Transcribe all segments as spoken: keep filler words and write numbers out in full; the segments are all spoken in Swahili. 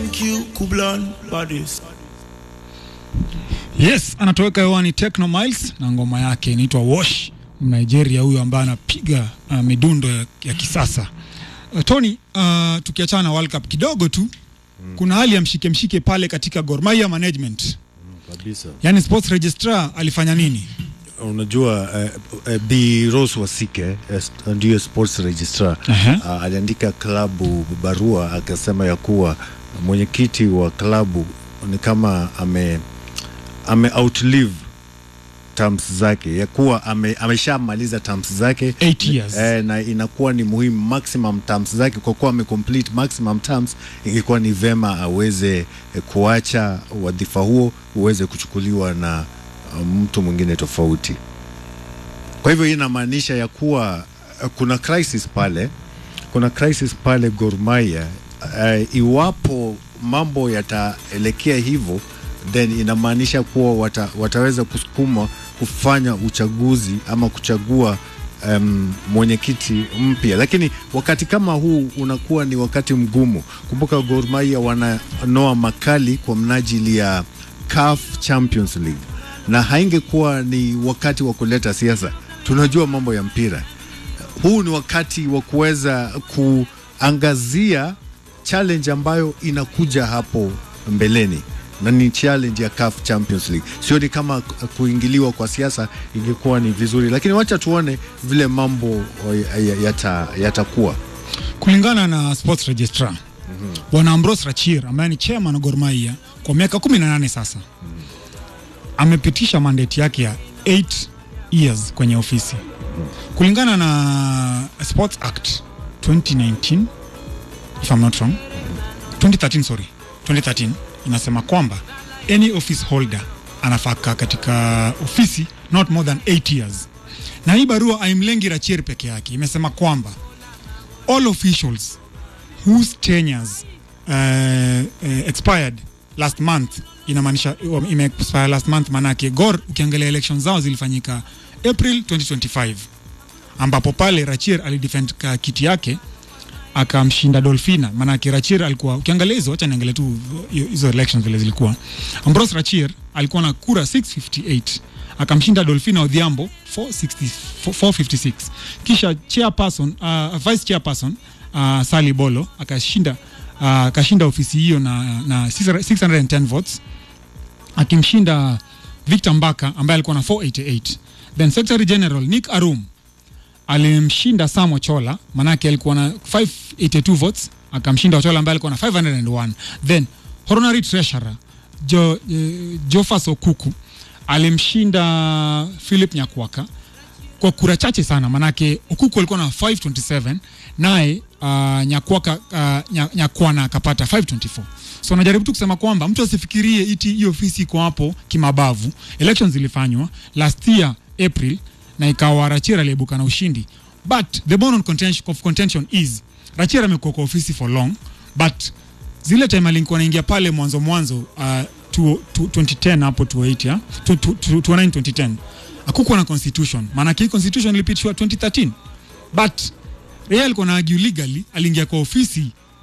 Thank you Kublan Badis. Yes, anatoweka hewani Techno Miles na ngoma yake inaitwa Wash. Nigeria huyu ambaye anapiga uh, midundo ya, ya kisasa. Uh, Tony, uh, tukiachana na World Cup kidogo tu, mm. kuna hali ya mshike mshike pale katika Gor Mahia management. Mm, kabisa. Yaani sports registrar alifanya nini? Unajua uh, uh, Bi Rose Wasike uh, ndiyo sports registrar. Uh-huh. Uh, aliandika klabu barua akasema ya kuwa mwenyekiti wa klabu ni kama ame ame outlive terms zake, ya kuwa ame, ameshamaliza terms zake eight years. Eh, na inakuwa ni muhimu maximum terms zake, kwa kuwa amecomplete maximum terms, ingekuwa ni vema aweze eh, kuacha wadhifa huo uweze kuchukuliwa na uh, mtu mwingine tofauti. Kwa hivyo inamaanisha ya kuwa uh, kuna crisis pale, kuna crisis pale Gor Mahia. Uh, iwapo mambo yataelekea hivyo, then inamaanisha kuwa wata, wataweza kusukuma kufanya uchaguzi ama kuchagua um, mwenyekiti mpya. Lakini wakati kama huu unakuwa ni wakati mgumu. Kumbuka Gor Mahia wananoa makali kwa mnajili ya C A F Champions League, na haingekuwa ni wakati wa kuleta siasa. Tunajua mambo ya mpira. Huu ni wakati wa kuweza kuangazia challenge ambayo inakuja hapo mbeleni, na ni challenge ya C A F Champions League. Sio ni kama kuingiliwa kwa siasa ingekuwa ni vizuri, lakini wacha tuone vile mambo yatakuwa. Yata Kulingana na sports registrar, mm-hmm. Bwana Ambrose Rachir ambaye ni chairman wa Gor Mahia kwa miaka kumi na nane sasa, mm-hmm. amepitisha mandate yake ya eight years kwenye ofisi. Mm-hmm. Kulingana na Sports Act twenty nineteen, if I'm not wrong, mm-hmm. twenty thirteen, sorry, twenty thirteen, inasema kwamba any office holder anafaa katika ofisi not more than eight years. Na hii barua haimlengi Rachir peke yake. Imesema kwamba all officials whose tenures uh, uh, expired last month, inamaanisha ime expire last month, manake Gor ukiangalia elections zao zilifanyika April twenty twenty-five, ambapo pale Rachir alidefend kiti yake akamshinda Dolphina. Manake Rachir alikuwa, ukiangalia hizo, acha niangalie tu hizo elections vile zilikuwa. Ambrose Rachir alikuwa na kura six fifty-eight, akamshinda Dolphina Odhiambo four fifty-six. Kisha chairperson uh, vice chairperson uh, Sally Bolo akashinda uh, akashinda ofisi hiyo na na six hundred ten votes, akimshinda Victor Mbaka ambaye alikuwa na four eighty-eight. Then Secretary General Nick Arum alimshinda Sam Ochola, manake alikuwa na five eighty-two votes, akamshinda Ochola ambaye alikuwa na five hundred one. Then Honorary Treasurer Jo, uh, Jofas Okuku alimshinda Philip Nyakwaka kwa kura chache sana, manake Okuku alikuwa na five twenty-seven, naye uh, Nyakwaka uh, Nyakwana akapata five twenty-four. So najaribu tu kusema kwamba mtu asifikirie iti hiyo ofisi iko hapo kimabavu. Elections zilifanywa last year April na ikawa Rachir aliibuka na ushindi. But the bone on contention, of contention is Rachir amekuwa kwa ofisi for long, but zile time alikuwa anaingia pale mwanzo mwanzo uh, twenty ten hapo to eight ya to nine twenty ten, hakukuwa na constitution. Maana hii constitution ilipitishwa twenty thirteen, but yeye alikuwa na argue legally. Aliingia kwa ofisi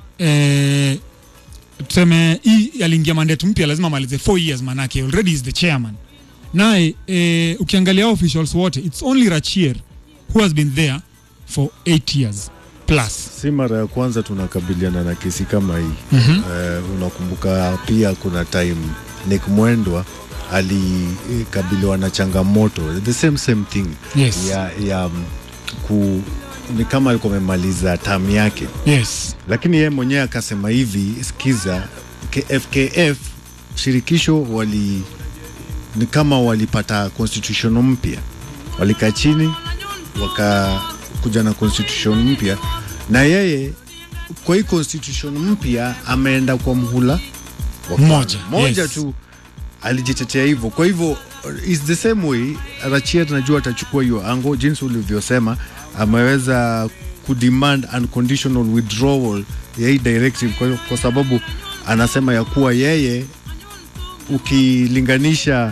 eh, tuseme hii aliingia mandate mpya, lazima malize four years, maana yake already is the chairman. Nae eh, ukiangalia officials wote, it's only Rachir who has been there for eight years plus. Si mara ya kwanza tunakabiliana na kesi kama hii. Mm-hmm. Uh, unakumbuka pia kuna time Nick Mwendwa alikabiliwa na changamoto the same same thing. Yes. ya, ya um, ku ni kama alikuwa amemaliza term yake. Yes. Lakini yeye mwenyewe akasema hivi, sikiza, F K F shirikisho wali ni kama walipata constitution mpya, walikaa chini wakakuja na constitution mpya, na yeye kwa hii constitution mpya ameenda kwa mhula moja moja. Yes. Tu alijitetea hivyo. Kwa hivyo is the same way Rachir najua atachukua hiyo ango, jinsi ulivyosema, ameweza kudemand unconditional withdrawal ya hii directive, kwa, kwa sababu anasema ya kuwa yeye ukilinganisha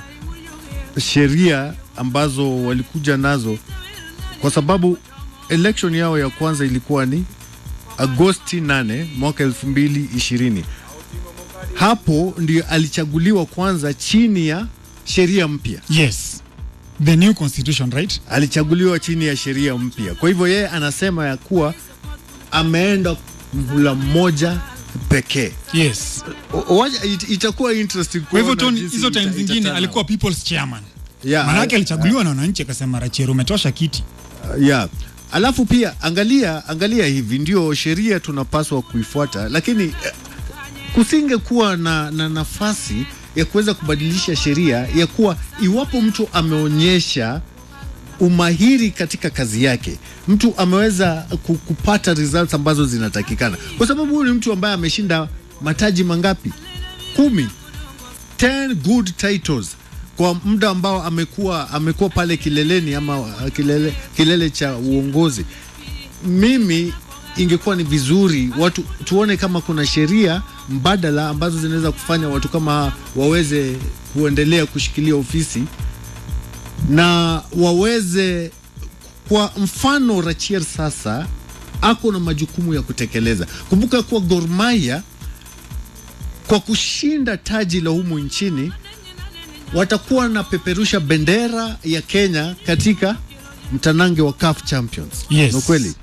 sheria ambazo walikuja nazo, kwa sababu election yao ya kwanza ilikuwa ni Agosti nane mwaka elfu mbili ishirini. hapo ndio alichaguliwa kwanza chini ya sheria mpya. Yes, the new constitution, right? Alichaguliwa chini ya sheria mpya. Kwa hivyo yeye anasema ya kuwa ameenda mhula mmoja pekee. Yes. O- Waja it, itakuwa interesting Kwa hivyo kuona Tony, jinsi hizo ita- time zingine itatana. alikuwa people's chairman. Yeah, Manake al- alichaguliwa na wananchi akasema Racheru umetosha kiti. Uh, yeah. Alafu pia angalia angalia hivi, ndio sheria tunapaswa kuifuata, lakini uh, kusinge kuwa na, na nafasi ya kuweza kubadilisha sheria ya kuwa iwapo mtu ameonyesha umahiri katika kazi yake, mtu ameweza ku- kupata results ambazo zinatakikana, kwa sababu huyu ni mtu ambaye ameshinda mataji mangapi? Kumi, ten good titles kwa muda ambao amekuwa amekuwa pale kileleni ama uh, kilele, kilele cha uongozi. Mimi ingekuwa ni vizuri watu tuone kama kuna sheria mbadala ambazo zinaweza kufanya watu kama waweze kuendelea kushikilia ofisi na waweze, kwa mfano Rachier sasa ako na majukumu ya kutekeleza. Kumbuka kuwa Gor Mahia kwa kushinda taji la humu nchini watakuwa na peperusha bendera ya Kenya katika mtanange wa C A F Champions. Yes. Ni kweli.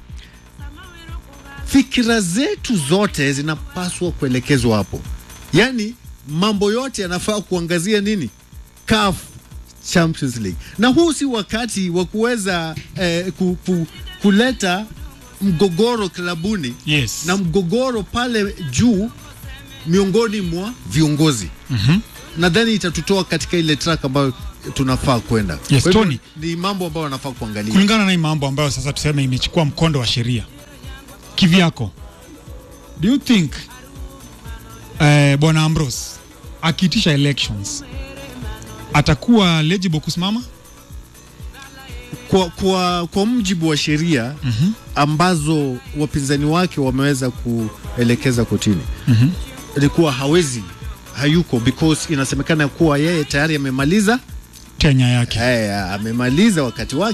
Fikira zetu zote zinapaswa kuelekezwa hapo. Yaani mambo yote yanafaa kuangazia nini? C A F Champions League. Na huu si wakati wa kuweza eh, ku, ku, kuleta mgogoro klabuni. Yes. Na mgogoro pale juu miongoni mwa viongozi. Mhm. Nadhani itatutoa katika ile track ambayo tunafaa kwenda. Yes, Kwa hivyo Tony. ni mambo ambayo wanafaa kuangalia. Kulingana na hii mambo ambayo sasa tuseme imechukua mkondo wa sheria. Kivyako, do you think eh, Bwana Ambrose akiitisha elections atakuwa eligible kusimama? Kwa, kwa, kwa mjibu wa sheria Mhm. ambazo wapinzani wake wameweza kuelekeza kotini, Mhm. ilikuwa hawezi, hayuko, because inasemekana kuwa yeye tayari amemaliza Tenya yake. eh, amemaliza wakati wake.